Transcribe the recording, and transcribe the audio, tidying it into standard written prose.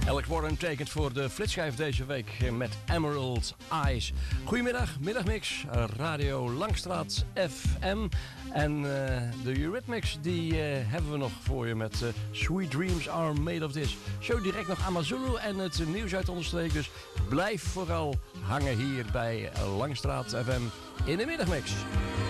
Alex Warren tekent voor de flitschijf deze week met Emerald Eyes. Goedemiddag, middagmix, Radio Langstraat FM. En de Eurythmics die hebben we nog voor je met Sweet Dreams Are Made of This. Zo direct nog Amazulu en het nieuws uit onderstreek. Dus blijf vooral hangen hier bij Langstraat FM in de middagmix.